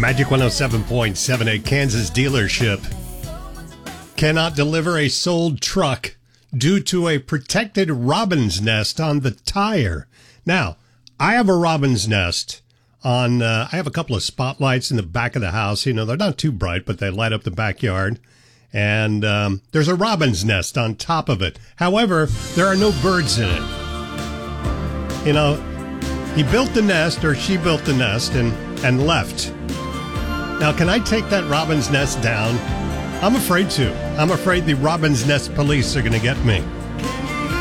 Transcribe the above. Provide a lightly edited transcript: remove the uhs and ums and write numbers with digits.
Magic 107.7, a Kansas dealership cannot deliver a sold truck due to a protected robin's nest on the tire. Now, I have a robin's nest on, I have a couple of spotlights in the back of the house. You know, they're not too bright, but they light up the backyard. And there's a robin's nest on top of it. However, there are no birds in it. You know, he built the nest, or she built the nest, and left. Now, can I take that robin's nest down? I'm afraid to. I'm afraid the robin's nest police are going to get me.